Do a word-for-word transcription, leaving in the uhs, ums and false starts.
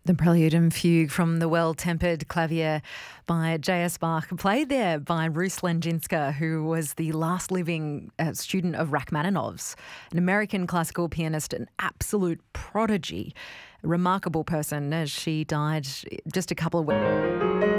The Prelude and Fugue from the Well-Tempered Clavier by J S. Bach, played there by Rus Lengzinska, who was the last living uh, student of Rachmaninoff's, an American classical pianist, an absolute prodigy, a remarkable person as she died just a couple of weeks